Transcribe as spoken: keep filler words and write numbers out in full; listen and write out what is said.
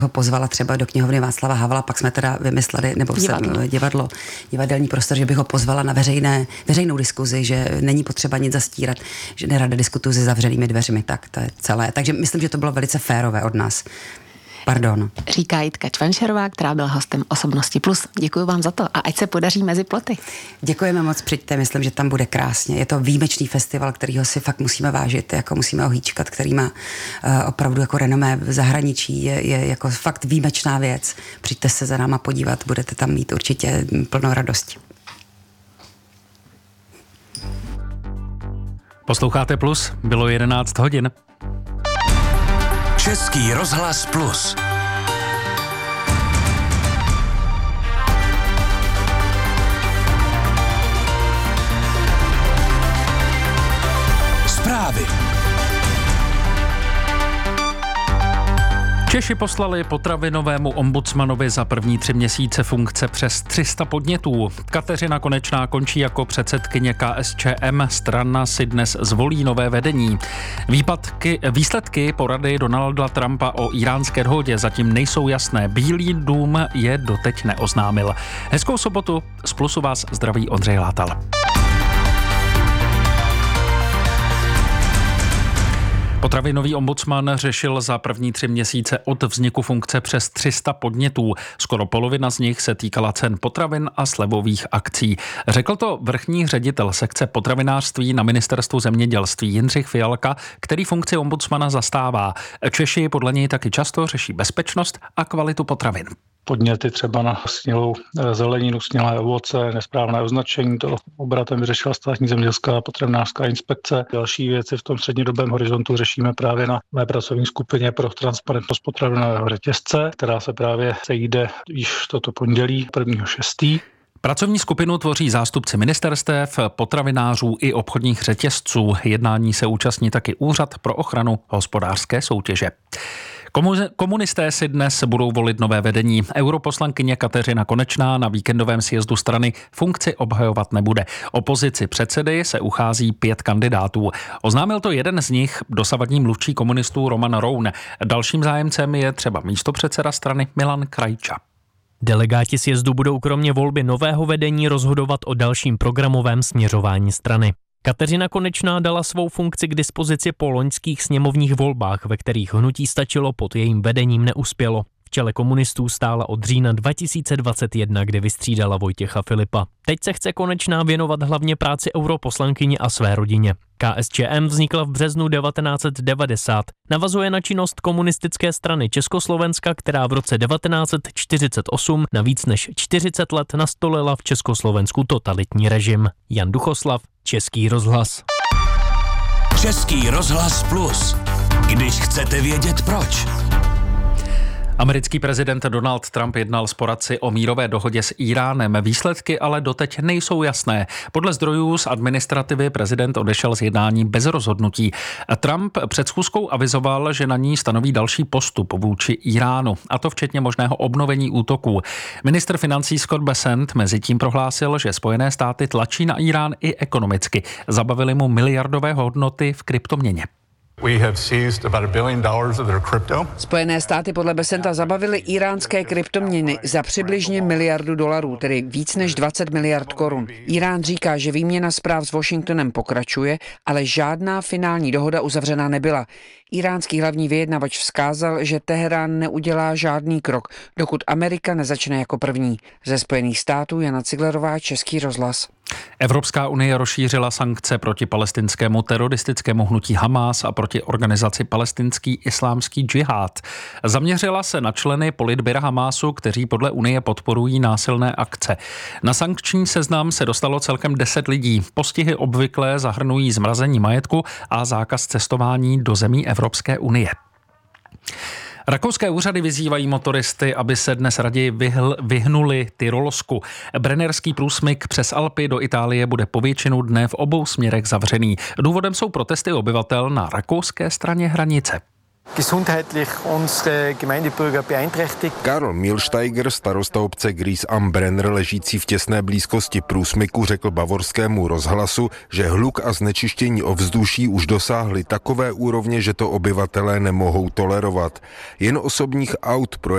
ho pozvala třeba do knihovny Václava Havla, pak jsme teda vymysleli, nebo divadlo, divadlo divadelní prostor, že bych ho pozvala na veřejné, veřejnou diskuzi, že není potřeba nic zastírat, že nerada diskutuji se zavřenými dveřmi, tak to je celé. Takže myslím, že to bylo velice férové od nás. Pardon. Říká Jitka Čvančarová, která byla hostem Osobnosti plus. Děkuji vám za to a ať se podaří mezi ploty. Děkujeme moc, přijďte, myslím, že tam bude krásně. Je to výjimečný festival, kterýho si fakt musíme vážit, jako musíme ho hýčkat, který má uh, opravdu jako renomé v zahraničí, je, je jako fakt výjimečná věc. Přijďte se za náma podívat, budete tam mít určitě plnou radosti. Posloucháte Plus, bylo jedenáct hodin. Český rozhlas Plus. Zprávy. Češi poslali potravinovému ombudsmanovi za první tři měsíce funkce přes tři sta podnětů. Kateřina Konečná končí jako předsedkyně K S Č M, strana si dnes zvolí nové vedení. Výpadky, výsledky porady Donalda Trumpa o íránské dohodě zatím nejsou jasné. Bílý dům je doteď neoznámil. Hezkou sobotu, z Plusu vás zdraví Ondřej Látal. Potravinový ombudsman řešil za první tři měsíce od vzniku funkce přes tři sta podnětů. Skoro polovina z nich se týkala cen potravin a slevových akcí. Řekl to vrchní ředitel sekce potravinářství na ministerstvu zemědělství Jindřich Fialka, který funkci ombudsmana zastává. Češi podle něj taky často řeší bezpečnost a kvalitu potravin. Podněty třeba na snělou zeleninu, snělé ovoce, nesprávné označení, to obratem vyřešila státní zemědělská a potravinářská inspekce. Další věci v tom střednědobém horizontu řešíme právě na mé pracovní skupině pro transparentnost potravinového řetězce, která se právě sejde již toto pondělí prvního šestého Pracovní skupinu tvoří zástupci ministerstev, potravinářů i obchodních řetězců. Jednání se účastní taky Úřad pro ochranu hospodářské soutěže. Komunisté si dnes budou volit nové vedení. Europoslankyně Kateřina Konečná na víkendovém sjezdu strany funkci obhajovat nebude. Opozici předsedy se uchází pět kandidátů. Oznámil to jeden z nich, dosavadní mluvčí komunistů Roman Roun. Dalším zájemcem je třeba místopředseda strany Milan Krajča. Delegáti sjezdu budou kromě volby nového vedení rozhodovat o dalším programovém směřování strany. Kateřina Konečná dala svou funkci k dispozici po loňských sněmovních volbách, ve kterých hnutí Stačilo pod jejím vedením neuspělo. V čele komunistů stála od října dva tisíce dvacet jedna, kdy vystřídala Vojtěcha Filipa. Teď se chce Konečná věnovat hlavně práci europoslankyni a své rodině. K S Č M vznikla v březnu devatenáct set devadesát. Navazuje na činnost komunistické strany Československa, která v roce devatenáct set čtyřicet osm na víc než čtyřicet let nastolila v Československu totalitní režim. Jan Duchoslav, Český rozhlas. Český rozhlas Plus. Když chcete vědět proč. Americký prezident Donald Trump jednal s poradci o mírové dohodě s Íránem. Výsledky ale doteď nejsou jasné. Podle zdrojů z administrativy prezident odešel z jednání bez rozhodnutí. Trump před schůzkou avizoval, že na ní stanoví další postup vůči Íránu, a to včetně možného obnovení útoků. Ministr financí Scott Bessent mezitím prohlásil, že Spojené státy tlačí na Írán i ekonomicky. Zabavili mu miliardové hodnoty v kryptoměně. Spojené státy podle Bessenta zabavily íránské kryptoměny za přibližně miliardu dolarů, tedy víc než dvacet miliard korun. Írán říká, že výměna zpráv s Washingtonem pokračuje, ale žádná finální dohoda uzavřená nebyla. Iránský hlavní vyjednavač vzkázal, že Teherán neudělá žádný krok, dokud Amerika nezačne jako první. Ze Spojených států Jana Ciglerová, Český rozhlas. Evropská unie rozšířila sankce proti palestinskému teroristickému hnutí Hamás a proti organizaci Palestinský islámský džihád. Zaměřila se na členy politbyra Hamásu, kteří podle unie podporují násilné akce. Na sankční seznam se dostalo celkem deset lidí. Postihy obvykle zahrnují zmrazení majetku a zákaz cestování do zemí Evropské unie. Rakouské úřady vyzývají motoristy, aby se dnes raději vyhl, vyhnuli Tyrolsku. Brennerský průsmyk přes Alpy do Itálie bude po většinu dne v obou směrech zavřený. Důvodem jsou protesty obyvatel na rakouské straně hranice. gesundheitlich unsere Gemeindebürger beeinträchtigt. Karl Milsteiger, starosta obce Gries am Brenner, ležící v těsné blízkosti průsmyku, řekl Bavorskému rozhlasu, že hluk a znečištění ovzduší už dosáhly takové úrovně, že to obyvatelé nemohou tolerovat. Jen osobních aut pro